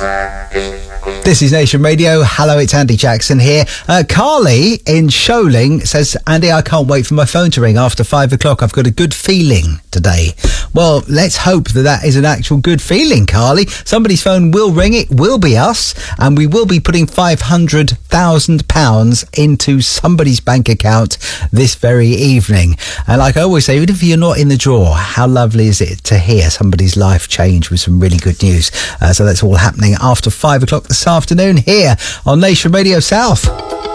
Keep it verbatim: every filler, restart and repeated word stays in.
This is Nation Radio. Hello, it's Andy Jackson here. Uh, Carly in Sholing says, Andy, I can't wait for my phone to ring after five o'clock. I've got a good feeling today. Well, let's hope that that is an actual good feeling, Carly. Somebody's phone will ring. It will be us. And we will be putting five hundred thousand pounds into somebody's bank account this very evening. And like I always say, even if you're not in the draw, how lovely is it to hear somebody's life change with some really good news? Uh, so that's all happening after five o'clock this afternoon here on Nation Radio South.